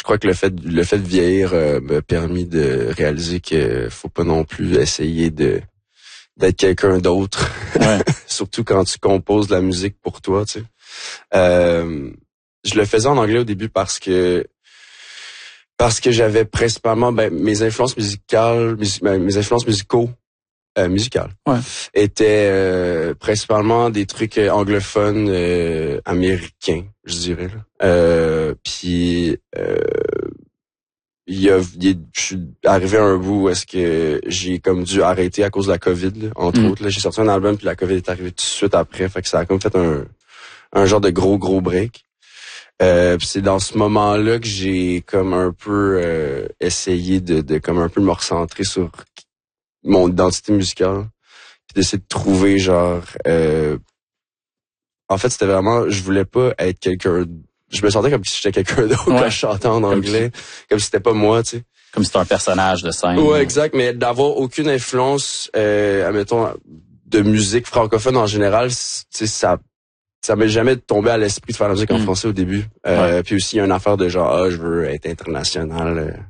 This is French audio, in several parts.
crois que le fait de vieillir m'a permis de réaliser que faut pas non plus essayer d'être quelqu'un d'autre. Ouais. Surtout quand tu composes de la musique pour toi, tu sais. Je le faisais en anglais au début parce que j'avais principalement mes influences musicales, mes influences musicales Ouais. étaient principalement des trucs anglophones américains, je dirais. Puis je suis arrivé à un bout où est-ce que j'ai comme dû arrêter à cause de la COVID, là, entre autres. Là, j'ai sorti un album puis la COVID est arrivée tout de suite après, fait que ça a comme fait un genre de gros break. Puis c'est dans ce moment-là que j'ai comme un peu essayé de comme un peu me recentrer sur mon identité musicale, puis d'essayer de trouver genre en fait c'était vraiment, je voulais pas être quelqu'un, je me sentais comme si j'étais quelqu'un d'autre quand je chantais en anglais, comme si c'était pas moi, tu sais. Comme si c'était un personnage de scène. Ouais, exact, mais d'avoir aucune influence admettons de musique francophone en général, tu sais, ça m'est jamais tombé à l'esprit de faire la musique en français au début. Puis aussi, il y a une affaire de genre, je veux être international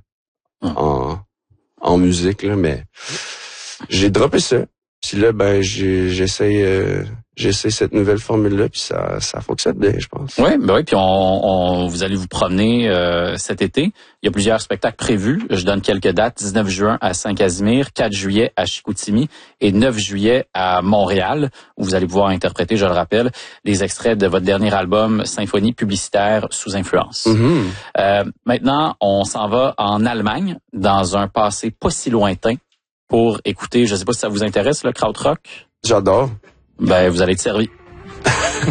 en musique, là, mais j'ai droppé ça. Puis là, j'essaie cette nouvelle formule-là, puis ça fonctionne bien, je pense. Oui, puis vous allez vous promener cet été. Il y a plusieurs spectacles prévus. Je donne quelques dates. 19 juin à Saint-Casimir, 4 juillet à Chicoutimi et 9 juillet à Montréal, où vous allez pouvoir interpréter, je le rappelle, les extraits de votre dernier album, Symphonie publicitaire sous influence. Mm-hmm. Maintenant, on s'en va en Allemagne, dans un passé pas si lointain, pour écouter, je sais pas si ça vous intéresse, le krautrock. J'adore. Vous allez être servi.